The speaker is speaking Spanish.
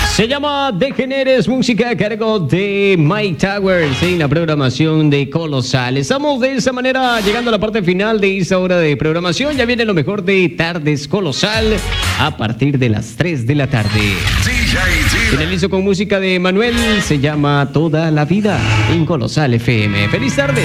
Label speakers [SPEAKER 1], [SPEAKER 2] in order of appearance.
[SPEAKER 1] Se llama Degeneres, música a cargo de Mike Towers en la programación de Colosal. Estamos de esa manera llegando a la parte final de esta hora de programación. Ya viene lo mejor de Tardes Colosal a partir de las 3 de la tarde. Finalizo con música de Manuel, se llama Toda la Vida en Colosal FM. ¡Feliz tarde!